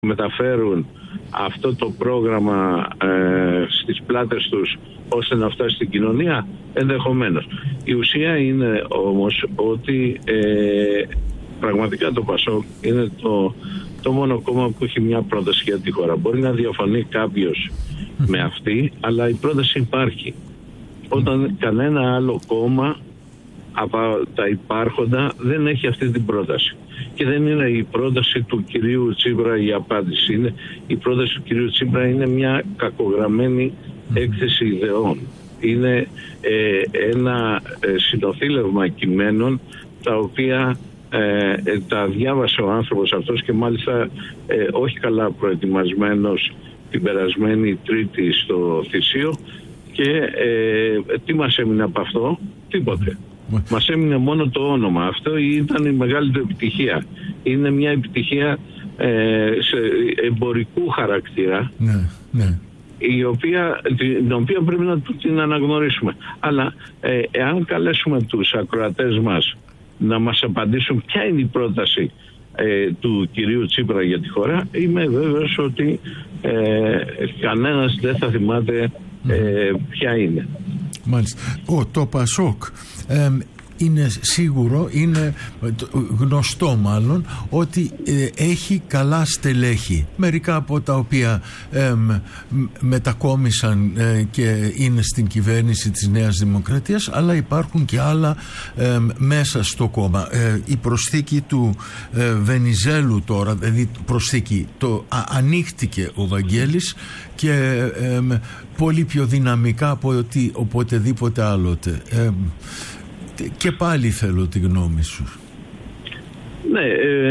μεταφέρουν αυτό το πρόγραμμα στις πλάτες τους ώστε να φτάσει στην κοινωνία, ενδεχομένως. Η ουσία είναι όμως ότι πραγματικά το ΠΑΣΟΚ είναι το μόνο κόμμα που έχει μια πρόταση για τη χώρα. Μπορεί να διαφωνεί κάποιος με αυτή, αλλά η πρόταση υπάρχει. Όταν κανένα άλλο κόμμα από τα υπάρχοντα δεν έχει αυτή την πρόταση. Και δεν είναι η πρόταση του κυρίου Τσίπρα η απάντηση. Η πρόταση του κυρίου Τσίπρα είναι μια κακογραμμένη έκθεση ιδεών. Είναι ένα συνοθήλευμα κειμένων τα οποία τα διάβασε ο άνθρωπος αυτός και μάλιστα όχι καλά προετοιμασμένος την περασμένη Τρίτη στο Θησίο. Και τι μας έμεινε από αυτό? Τίποτε. Μας έμεινε μόνο το όνομα. Αυτό ήταν η μεγάλη του επιτυχία. Είναι μια επιτυχία σε εμπορικού χαρακτήρα, την οποία πρέπει να την αναγνωρίσουμε. Αλλά εάν καλέσουμε τους ακροατές μας να μας απαντήσουν ποια είναι η πρόταση του κυρίου Τσίπρα για τη χώρα, είμαι βέβαιος ότι κανένας δεν θα θυμάται ποια είναι. Μάλιστα. Το ΠΑΣΟΚ είναι σίγουρο, είναι γνωστό μάλλον, ότι έχει καλά στελέχη, μερικά από τα οποία μετακόμισαν και είναι στην κυβέρνηση της Νέας Δημοκρατίας, αλλά υπάρχουν και άλλα μέσα στο κόμμα. Η προσθήκη του Βενιζέλου τώρα, δηλαδή προσθήκη, ανοίχτηκε ο Βαγγέλης και πολύ πιο δυναμικά από οποτεδήποτε άλλοτε. Και πάλι θέλω τη γνώμη σου. Ναι,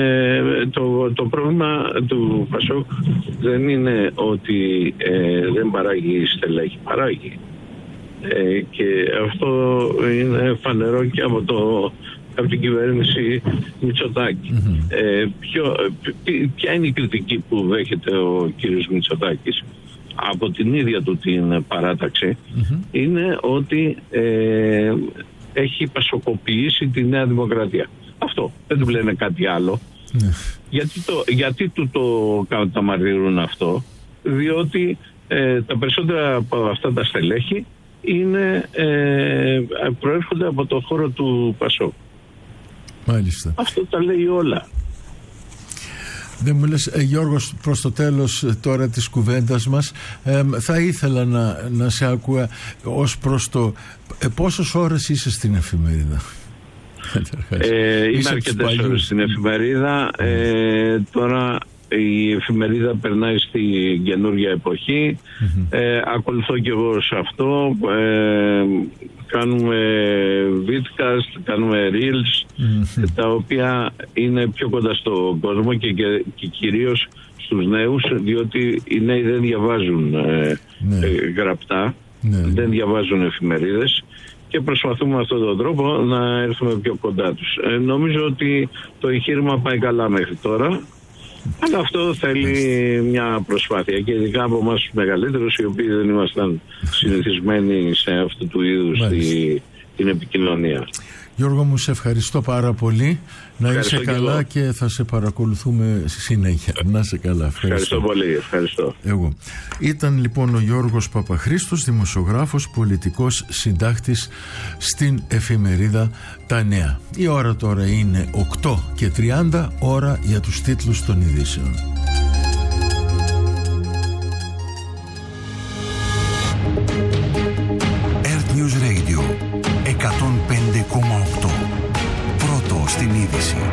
το πρόβλημα του ΠΑΣΟΚ δεν είναι ότι δεν παράγει στελέχη, παράγει. Και αυτό είναι φανερό και από την κυβέρνηση Μητσοτάκη. Ποια είναι η κριτική που δέχεται ο κύριος Μητσοτάκης από την ίδια του την παράταξη? Είναι ότι έχει πασοκοποιήσει τη Νέα Δημοκρατία. Αυτό. Δεν του λένε κάτι άλλο. Γιατί του το καταμαρτυρούν αυτό? Διότι τα περισσότερα από αυτά τα στελέχη προέρχονται από το χώρο του ΠΑΣΟΚ. Μάλιστα. Αυτό τα λέει όλα. Δεν μου λες, Γιώργος, προς το τέλος τώρα της κουβέντας μας, θα ήθελα να σε ακούω ως προς το πόσες ώρες είσαι στην εφημερίδα? Είμαι αρκετές ώρες στην εφημερίδα. Τώρα η εφημερίδα περνάει στην καινούργια εποχή. Ακολουθώ και εγώ σε αυτό. Κάνουμε vidcast, κάνουμε reels, τα οποία είναι πιο κοντά στον κόσμο και κυρίως στους νέους, διότι οι νέοι δεν διαβάζουν γραπτά, δεν διαβάζουν εφημερίδες και προσπαθούμε με αυτόν τον τρόπο να έρθουμε πιο κοντά τους. Νομίζω ότι το εγχείρημα πάει καλά μέχρι τώρα. Αλλά αυτό θέλει μια προσπάθεια και ειδικά από εμάς τους μεγαλύτερους, οι οποίοι δεν ήμασταν συνηθισμένοι σε αυτού του είδους την επικοινωνία. Γιώργο μου, σε ευχαριστώ πάρα πολύ. Να είσαι καλά και θα σε παρακολουθούμε στη συνέχεια. Να είσαι καλά. Ευχαριστώ πολύ. Ευχαριστώ. Εγώ. Ήταν λοιπόν ο Γιώργος Παπαχρήστος, δημοσιογράφος, πολιτικός συντάκτης στην εφημερίδα Τα Νέα. Η ώρα τώρα είναι 8:30, ώρα για τους τίτλους των ειδήσεων. Earth News Radio 105,8. Πρώτο στην είδηση.